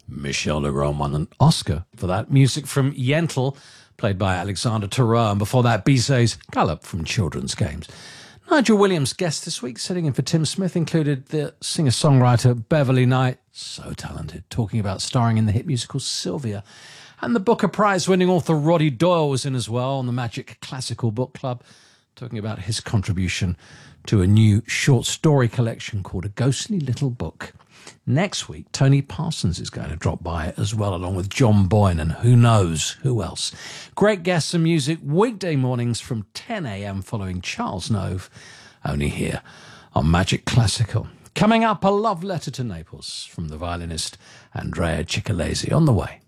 Michel Legrand won an Oscar for that. Music from Yentl, played by Alexander Terrell, and before that, Bizet's Gallop from Children's Games. Nigel Williams' guest this week, sitting in for Tim Smith, included the singer-songwriter Beverly Knight, so talented, talking about starring in the hit musical Sylvia. And the Booker Prize-winning author Roddy Doyle was in as well on the Magic Classical Book Club, talking about his contribution to a new short story collection called A Ghostly Little Book. Next week, Tony Parsons is going to drop by as well, along with John Boyne and who knows who else. Great guests and music weekday mornings from 10 a.m. following Charles Nove, only here on Magic Classical. Coming up, a love letter to Naples from the violinist Andrea Ciccolesi on the way.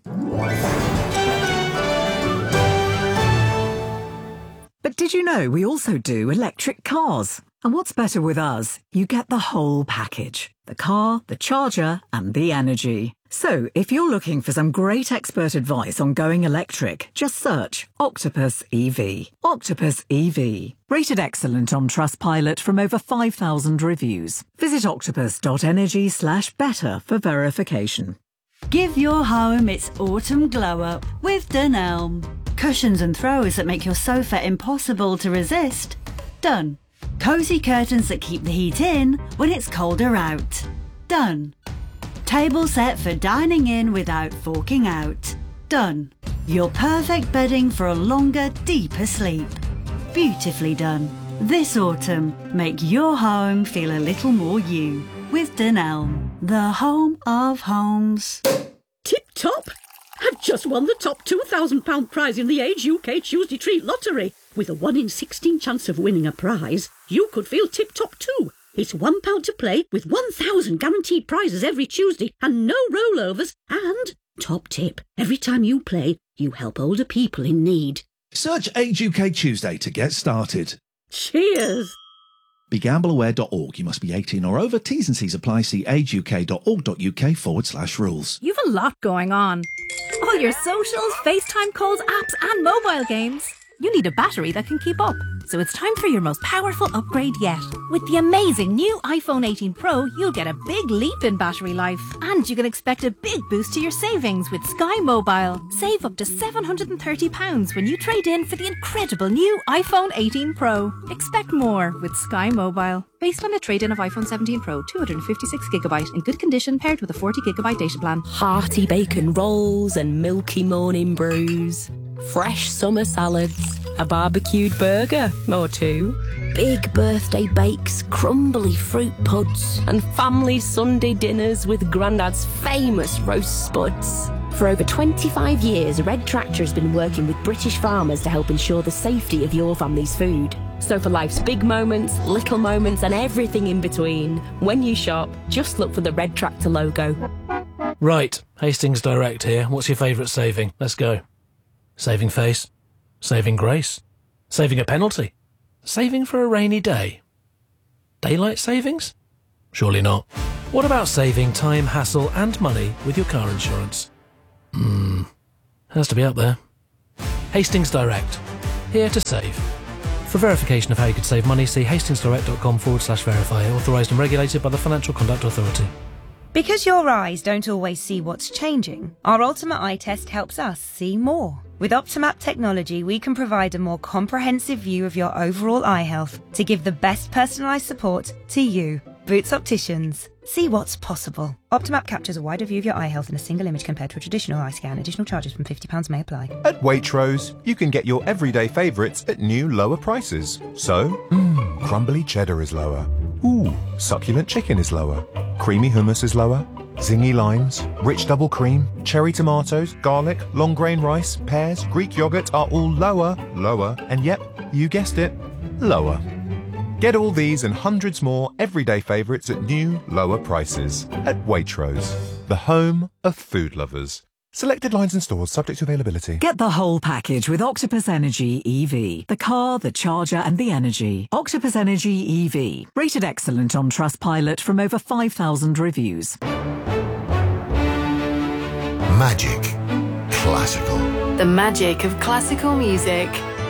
But did you know we also do electric cars? And what's better with us? You get the whole package. The car, the charger, and the energy. So, if you're looking for some great expert advice on going electric, just search Octopus EV. Octopus EV. Rated excellent on Trustpilot from over 5,000 reviews. Visit octopus.energy/better for verification. Give your home its autumn glow-up with Dunelm. Cushions and throws that make your sofa impossible to resist. Done. Cosy curtains that keep the heat in when it's colder out. Done. Table set for dining in without forking out. Done. Your perfect bedding for a longer, deeper sleep. Beautifully done. This autumn, make your home feel a little more you with Dunelm, the home of homes. Tip top! I've just won the top £2,000 prize in the Age UK Tuesday Treat Lottery. With a 1 in 16 chance of winning a prize, you could feel tip-top too. It's £1 to play with 1,000 guaranteed prizes every Tuesday and no rollovers. And, top tip, every time you play, you help older people in need. Search Age UK Tuesday to get started. Cheers! BeGambleAware.org. You must be 18 or over. T's and C's apply. See ageuk.org.uk/rules. You've a lot going on. All your socials, FaceTime calls, apps and mobile games. You need a battery that can keep up. So it's time for your most powerful upgrade yet. With the amazing new iPhone 18 Pro, you'll get a big leap in battery life. And you can expect a big boost to your savings with Sky Mobile. Save up to £730 when you trade in for the incredible new iPhone 18 Pro. Expect more with Sky Mobile. Based on a trade-in of iPhone 17 Pro, 256GB in good condition paired with a 40GB data plan. Hearty bacon rolls and milky morning brews. Fresh summer salads, a barbecued burger or two, big birthday bakes, crumbly fruit puds, and family Sunday dinners with Grandad's famous roast spuds. For over 25 years, Red Tractor has been working with British farmers to help ensure the safety of your family's food. So for life's big moments, little moments, and everything in between, when you shop, just look for the Red Tractor logo. Right, Hastings Direct here. What's your favourite saving? Let's go. Saving face, saving grace, saving a penalty, saving for a rainy day. Daylight savings? Surely not. What about saving time, hassle and money with your car insurance? Has to be up there. Hastings Direct, here to save. For verification of how you could save money, see hastingsdirect.com/verify, authorised and regulated by the Financial Conduct Authority. Because your eyes don't always see what's changing, our Ultimate Eye Test helps us see more. With Optimap technology, we can provide a more comprehensive view of your overall eye health to give the best personalised support to you. Boots Opticians. See what's possible. Optimap captures a wider view of your eye health in a single image compared to a traditional eye scan. Additional charges from £50 may apply. At Waitrose, you can get your everyday favourites at new lower prices. So, crumbly cheddar is lower. Ooh, succulent chicken is lower. Creamy hummus is lower. Zingy limes, rich double cream, cherry tomatoes, garlic, long grain rice, pears, Greek yogurt are all lower, and yep, you guessed it, lower. Get all these and hundreds more everyday favourites at new, lower prices. At Waitrose, the home of food lovers. Selected lines and stores subject to availability. Get the whole package with Octopus Energy EV. The car, the charger and the energy. Octopus Energy EV. Rated excellent on Trustpilot from over 5,000 reviews. Magic Classical. The magic of classical music.